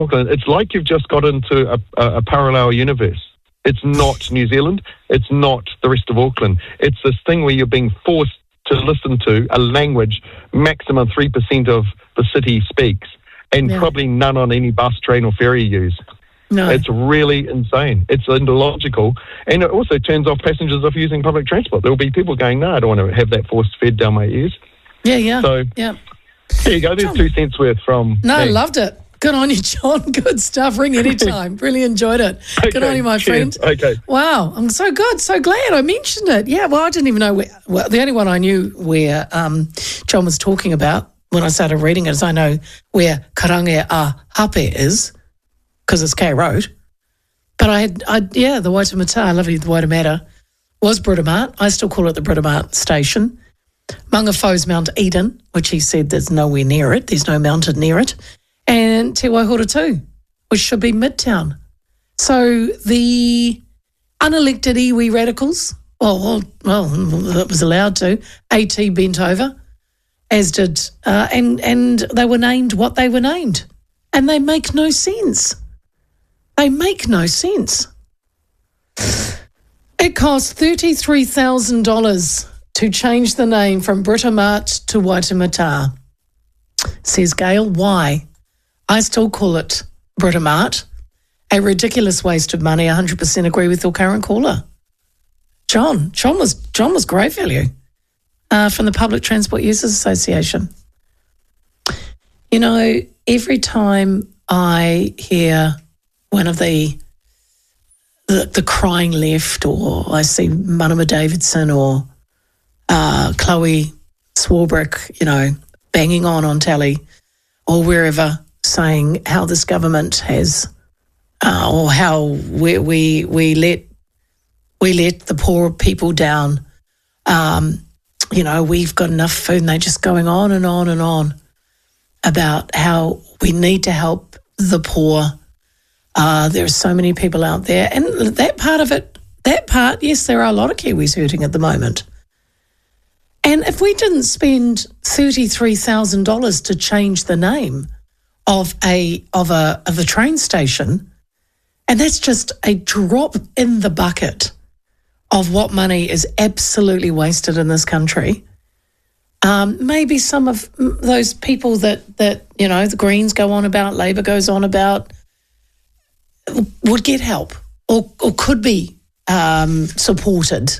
Auckland, it's like you've just got into a parallel universe. It's not New Zealand. It's not the rest of Auckland. It's this thing where you're being forced to listen to a language maximum 3% of the city speaks, and probably none on any bus, train or ferry you use. No. It's really insane. It's illogical. And it also turns off passengers off using public transport. There will be people going, no, I don't want to have that forced fed down my ears. Yeah. So there you go. There's 2 cents worth from No, me. loved it. Good on you, John. Good stuff. Ring anytime. Really enjoyed it. Good on you, my friend. Okay. Wow. I'm so good. So glad I mentioned it. Yeah, well, I didn't even know where, the only one I knew where John was talking about when I started reading it is I know where Karange a Hape is, because it's K Road. But the Waitemata, lovely, the Waitemata, was Britomart. I still call it the Britomart station. Mangafo's Mount Eden, which he said there's nowhere near it. There's no mountain near it. And Te Waihora too, which should be Midtown. So the unelected iwi radicals, well, that was allowed to, AT bent over, as did, and they were named what they were named. And they make no sense. They make no sense. It cost $33,000 to change the name from Britomart to Waitemata. Says Gail, why? I still call it Britomart. A ridiculous waste of money. 100% agree with your current caller. John was great value from the Public Transport Users Association. You know, every time I hear one of the crying left, or I see Manama Davidson or Chloe Swarbrick, you know, banging on telly or wherever, saying how this government has, or how we let the poor people down. You know, we've got enough food, and they're just going on and on and on about how we need to help the poor. There are so many people out there, and that part, yes, there are a lot of Kiwis hurting at the moment. And if we didn't spend $33,000 to change the name of a train station, and that's just a drop in the bucket of what money is absolutely wasted in this country. Maybe some of those people that you know, the Greens go on about, Labor goes on about, would get help or could be supported,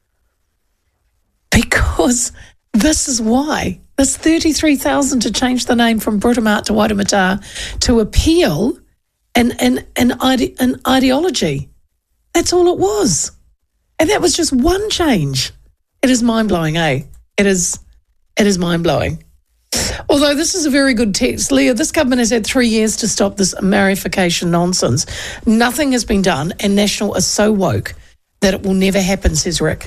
because this is why. This $33,000 to change the name from Britomart to Waitemata to appeal an ideology. That's all it was. And that was just one change. It is mind-blowing, eh? It is mind-blowing. Although this is a very good text. Leah, this government has had 3 years to stop this Marification nonsense. Nothing has been done, and National is so woke that it will never happen, says Rick.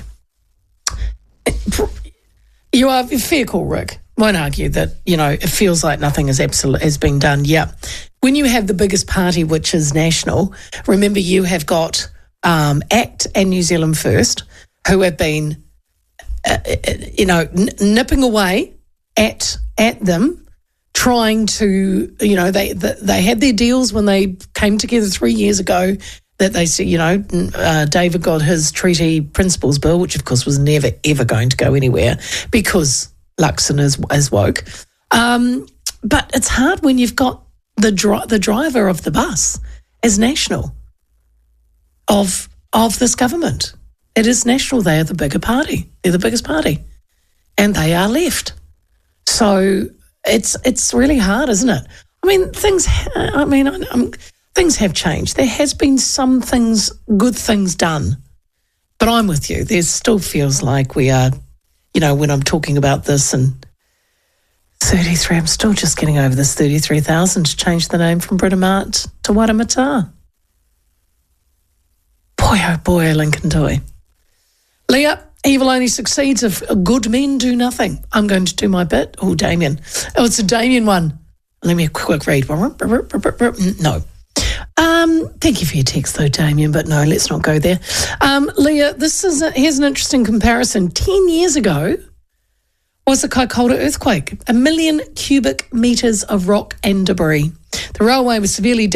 You are fair call, Rick. Won't argue that, you know, it feels like nothing has been done. Yeah. When you have the biggest party, which is National, remember you have got ACT and New Zealand First, who have been, nipping away at them, trying to, you know, they had their deals when they came together 3 years ago, that they said, you know, David got his treaty principles bill, which of course was never, ever going to go anywhere because Luxon is woke. But it's hard when you've got the driver of the bus as National of this government. It is National. They are the bigger party. They're the biggest party. And they are left. So it's really hard, isn't it? I mean, things have changed. There has been some things, good things done. But I'm with you. There still feels like we are, you know, when I'm talking about this and 33, I'm still just getting over this 33,000 to change the name from Britomart to Waitemata. Boy, oh boy, Lincoln Tui. Leah, evil only succeeds if good men do nothing. I'm going to do my bit. Oh, Damien. Oh, it's a Damien one. Let me a quick read. No. Thank you for your text though, Damien, but no, let's not go there. Leah, here's an interesting comparison. 10 years ago was the Kaikoura earthquake. 1 million cubic metres of rock and debris. The railway was severely